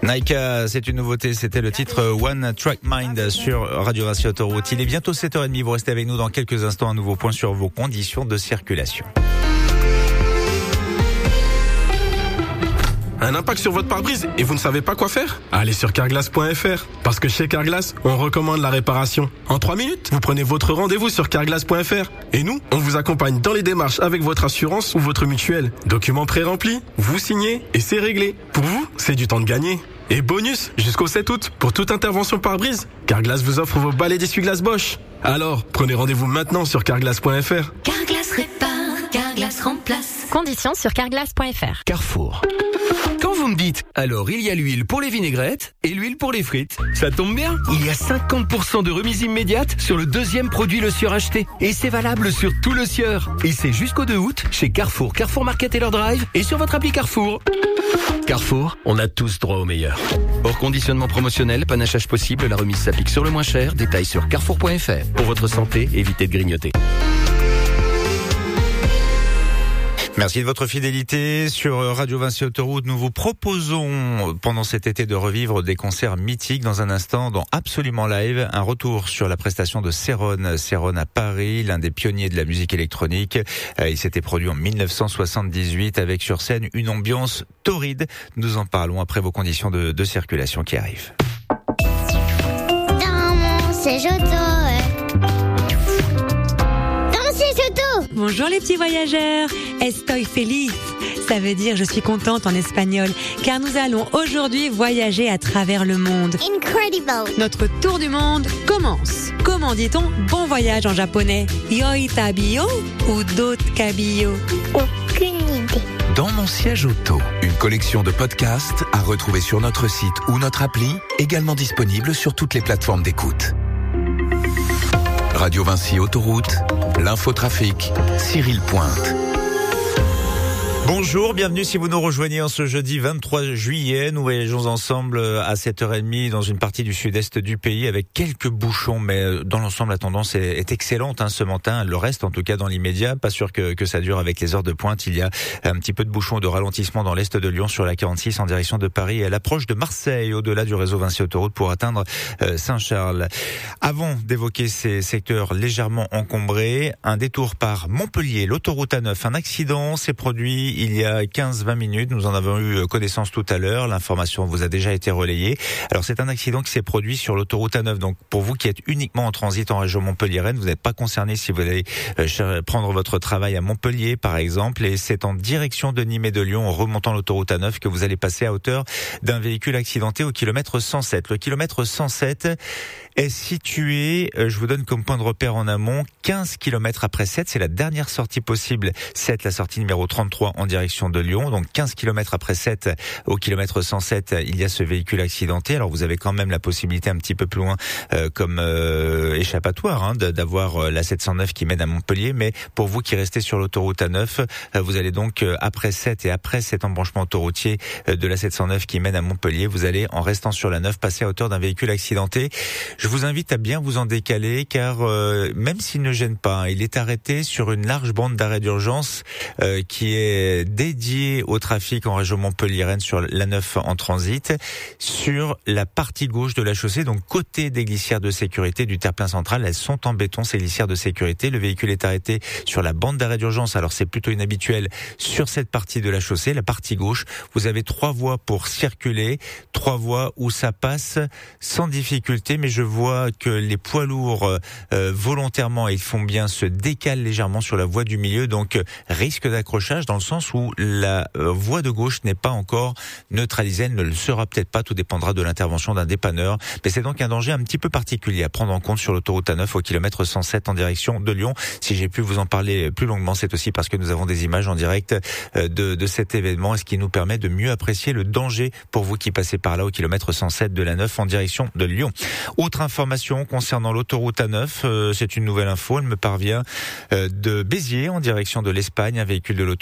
Naika, c'est une nouveauté, c'était le titre One Track Mind sur Radio Vinci Autoroute. Il est bientôt 7h30, vous restez avec nous dans quelques instants, un nouveau point sur vos conditions de circulation. Un impact sur votre pare-brise et vous ne savez pas quoi faire? Allez sur carglass.fr. Parce que chez Carglass, on recommande la réparation. En 3 minutes, vous prenez votre rendez-vous sur carglass.fr. Et nous, on vous accompagne dans les démarches avec votre assurance ou votre mutuelle. Documents pré-remplis, vous signez et c'est réglé. Pour vous, c'est du temps de gagner. Et bonus, jusqu'au 7 août, pour toute intervention pare-brise, Carglass vous offre vos balais d'essuie-glace Bosch. Alors, prenez rendez-vous maintenant sur carglass.fr. Carglass répare, Carglass remplace. Conditions sur carglass.fr. Carrefour. Quand vous me dites, alors il y a l'huile pour les vinaigrettes et l'huile pour les frites. Ça tombe bien, il y a 50% de remise immédiate sur le deuxième produit Le Sieur acheté. Et c'est valable sur tout Le Sieur. Et c'est jusqu'au 2 août chez Carrefour, Carrefour Market et leur drive et sur votre appli Carrefour. Carrefour, on a tous droit au meilleur. Hors conditionnement promotionnel, panachage possible, la remise s'applique sur le moins cher. Détails sur carrefour.fr. Pour votre santé, évitez de grignoter. Merci de votre fidélité sur Radio Vinci Autoroute. Nous vous proposons pendant cet été de revivre des concerts mythiques. Dans un instant, dans Absolument Live, un retour sur la prestation de Céron. Céron à Paris, l'un des pionniers de la musique électronique. Il s'était produit en 1978 avec sur scène une ambiance torride. Nous en parlons après vos conditions de circulation qui arrivent. Dans mon siège auto. Dans mon siège auto. Bonjour les petits voyageurs, estoy feliz, ça veut dire je suis contente en espagnol, car nous allons aujourd'hui voyager à travers le monde. Incredible. Notre tour du monde commence. Comment dit-on bon voyage en japonais? Yoitabio ou Dotkabiyo? Aucune idée. Dans mon siège auto, une collection de podcasts à retrouver sur notre site ou notre appli, également disponible sur toutes les plateformes d'écoute. Radio Vinci Autoroute, l'infotrafic, Cyril Pointe. Bonjour, bienvenue si vous nous rejoignez en ce jeudi 23 juillet. Nous voyageons ensemble à 7h30 dans une partie du sud-est du pays avec quelques bouchons, mais dans l'ensemble la tendance est excellente ce matin. Le reste, en tout cas dans l'immédiat, pas sûr que ça dure avec les heures de pointe. Il y a un petit peu de bouchons de ralentissement dans l'est de Lyon sur la 46 en direction de Paris et à l'approche de Marseille, au-delà du réseau Vinci Autoroute pour atteindre Saint-Charles. Avant d'évoquer ces secteurs légèrement encombrés, un détour par Montpellier, l'autoroute A9. Un accident s'est produit il y a 15-20 minutes. Nous en avons eu connaissance tout à l'heure. L'information vous a déjà été relayée. Alors, c'est un accident qui s'est produit sur l'autoroute A9. Donc, pour vous qui êtes uniquement en transit en région montpelliéraine, vous n'êtes pas concerné si vous allez prendre votre travail à Montpellier, par exemple. Et c'est en direction de Nîmes et de Lyon, en remontant l'autoroute A9, que vous allez passer à hauteur d'un véhicule accidenté au kilomètre 107. Le kilomètre 107 est situé, je vous donne comme point de repère en amont, 15 km après 7. C'est la dernière sortie possible. 7, la sortie numéro 33 en direction de Lyon. Donc 15 km après 7 au kilomètre 107, il y a ce véhicule accidenté. Alors vous avez quand même la possibilité un petit peu plus loin comme échappatoire d'avoir la 709 qui mène à Montpellier. Mais pour vous qui restez sur l'autoroute A9, vous allez donc après 7 et après cet embranchement autoroutier de la 709 qui mène à Montpellier, vous allez en restant sur la 9 passer à hauteur d'un véhicule accidenté. Je vous invite à bien vous en décaler car même s'il ne gêne pas, il est arrêté sur une large bande d'arrêt d'urgence qui est dédiée au trafic en région montpelliéraine sur la 9 en transit, sur la partie gauche de la chaussée, donc côté des glissières de sécurité du terre-plein central. Elles sont en béton, ces glissières de sécurité. Le véhicule est arrêté sur la bande d'arrêt d'urgence. Alors c'est plutôt inhabituel sur cette partie de la chaussée, la partie gauche. Vous avez 3 voies pour circuler, 3 voies où ça passe sans difficulté, mais je vois que les poids lourds volontairement, ils font bien, se décalent légèrement sur la voie du milieu, donc risque d'accrochage dans le sens où la voie de gauche n'est pas encore neutralisée. Elle ne le sera peut-être pas, tout dépendra de l'intervention d'un dépanneur. Mais c'est donc un danger un petit peu particulier à prendre en compte sur l'autoroute A9 au kilomètre 107 en direction de Lyon. Si j'ai pu vous en parler plus longuement, c'est aussi parce que nous avons des images en direct de cet événement, ce qui nous permet de mieux apprécier le danger pour vous qui passez par là au kilomètre 107 de la 9 en direction de Lyon. Autre information concernant l'autoroute A9, c'est une nouvelle info, elle me parvient de Béziers en direction de l'Espagne. Un véhicule de l'autoroute vient de s'arrêter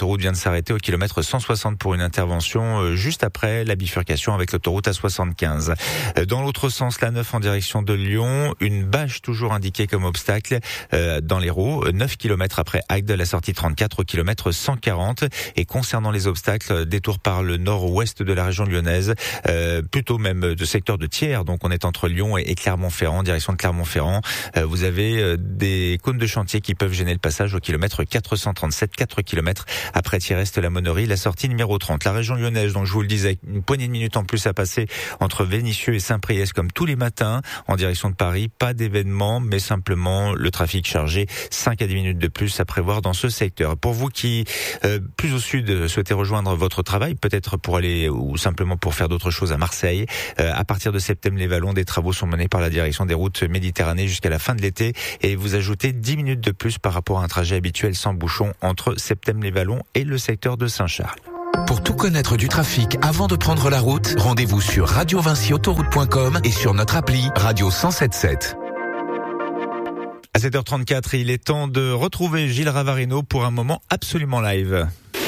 s'arrêter au kilomètre 160 pour une intervention juste après la bifurcation avec l'autoroute A75. Dans l'autre sens, la 9 en direction de Lyon, une bâche toujours indiquée comme obstacle dans l'Hérault, 9 km après Agde, la sortie 34 au kilomètre 140. Et concernant les obstacles, détour par le nord-ouest de la région lyonnaise, plutôt même de secteur de Thiers, donc on est entre Lyon et Clermont-Ferrand, direction de Clermont-Ferrand. Vous avez des cônes de chantier qui peuvent gêner le passage au kilomètre 437, 4 km après Thiers-Est-la-Monnerie, la sortie numéro 30. La région lyonnaise, donc je vous le disais, une poignée de minutes en plus à passer entre Vénissieux et Saint-Priest comme tous les matins en direction de Paris. Pas d'événement, mais simplement le trafic chargé, 5 à 10 minutes de plus à prévoir dans ce secteur. Pour vous qui, plus au sud, souhaitez rejoindre votre travail, peut-être pour aller ou simplement pour faire d'autres choses à Marseille, à partir de Septèmes-les-Vallons, des travaux sont menés par la direction des routes Méditerranée jusqu'à la fin de l'été et vous ajoutez 10 minutes de plus par rapport à un trajet habituel sans bouchon entre Septèmes-les-Vallons et le secteur de Saint-Charles. Pour tout connaître du trafic avant de prendre la route, rendez-vous sur radiovinciautoroute.com et sur notre appli Radio 107.7. À 7h34, il est temps de retrouver Gilles Ravarino pour un moment absolument live.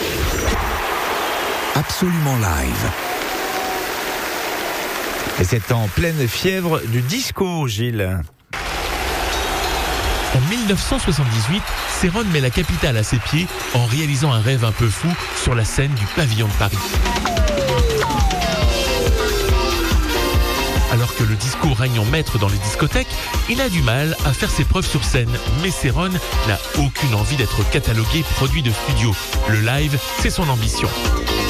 Absolument live. Et c'est en pleine fièvre du disco, Gilles. En 1978, Céron met la capitale à ses pieds en réalisant un rêve un peu fou sur la scène du Pavillon de Paris. Alors que le disco règne en maître dans les discothèques, il a du mal à faire ses preuves sur scène. Mais Céron n'a aucune envie d'être catalogué produit de studio. Le live, c'est son ambition.